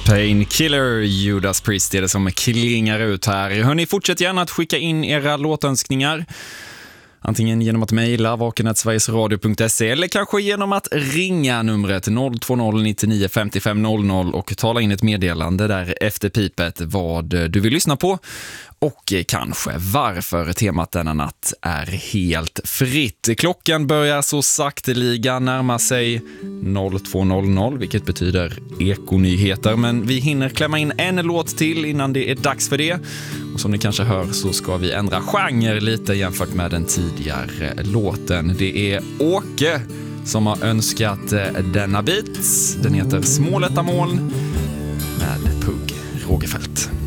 Painkiller, Judas Priest är det som klingar ut här. Hörrni, fortsätt gärna att skicka in era låtönskningar. Antingen genom att mejla vaken@sverigesradio.se eller kanske genom att ringa numret 020 99 55 00 och tala in ett meddelande där efter pipet vad du vill lyssna på och kanske varför temat denna natt är helt fritt. Klockan börjar så sakteliga närma sig 02:00, vilket betyder ekonyheter, men vi hinner klämma in en låt till innan det är dags för det. Och som ni kanske hör så ska vi ändra genre lite jämfört med den tidigare låten. Det är Åke som har önskat denna bit. Den heter Små lätta moln med Pugg Rogefeldt.